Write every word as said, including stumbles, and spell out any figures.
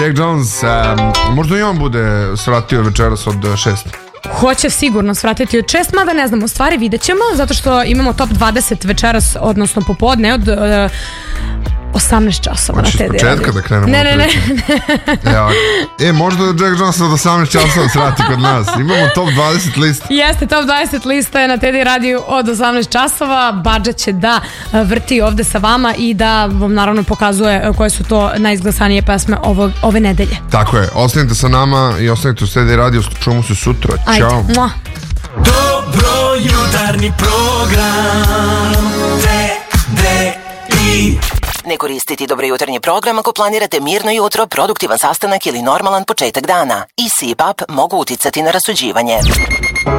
Jack Jones, um, možda i on bude svratio večeras od šest. Hoće sigurno svratiti od šest, mada ne znam, u stvari vidjet ćemo, zato što imamo top dvadeset večeras, odnosno popodne od uh, osamnaest časova. Hoćeš na T D početka da krenemo? Ne, ne, ne. e, e, možda Jack Jones od osamnaest časova svrati kod nas. Imamo top dvadeset list. Jeste, top dvadeset lista je na T D radiju od osamnaest časova. Badža će da vrti ovde sa vama i da vam naravno pokazuje koje su to najizglasanije pesme ovo, ove nedelje. Tako je, ostanite sa nama i ostanite u T D radiju, čujemo se sutra. Ćao. Ajde, mua. Dobro jutarnji program T D I. Ne koristiti dobro jutarnji program ako planirate mirno jutro, produktivan sastanak ili normalan početak dana. I S I P A P mogu uticati na rasuđivanje.